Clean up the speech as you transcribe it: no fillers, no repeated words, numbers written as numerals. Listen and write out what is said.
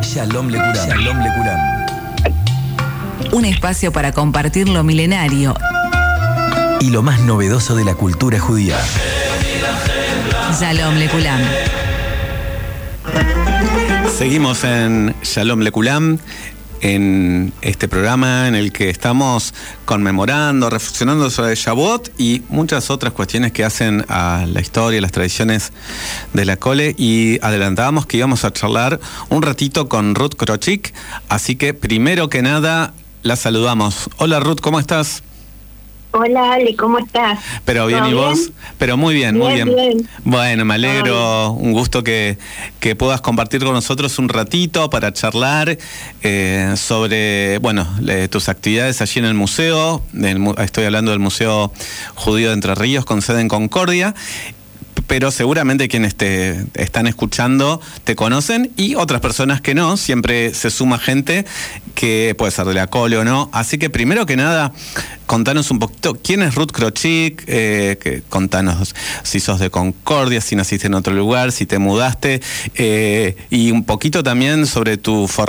Shalom Lekulam. Shalom Lekulam. Un espacio para compartir lo milenario y lo más novedoso de la cultura judía. Shalom Lekulam. Seguimos en Shalom Lekulam, en este programa en el que estamos conmemorando, reflexionando sobre Shavuot y muchas otras cuestiones que hacen a la historia, las tradiciones de la Cole, y adelantábamos que íbamos a charlar un ratito con Ruth Krochik, así que primero que nada la saludamos. Hola Ruth, ¿cómo estás? Hola Ale, ¿cómo estás? Pero bien, ¿y vos? Pero muy bien, muy bien. Bueno, me alegro, un gusto que puedas compartir con nosotros un ratito para charlar sobre, bueno, tus actividades allí en el museo. Estoy hablando del Museo Judío de Entre Ríos con sede en Concordia. Pero seguramente quienes te están escuchando te conocen y otras personas que no. Siempre se suma gente que puede ser de la Cole o no. Así que primero que nada, contanos un poquito quién es Ruth Krochik, contanos si sos de Concordia, si naciste en otro lugar, si te mudaste, y un poquito también sobre tu formación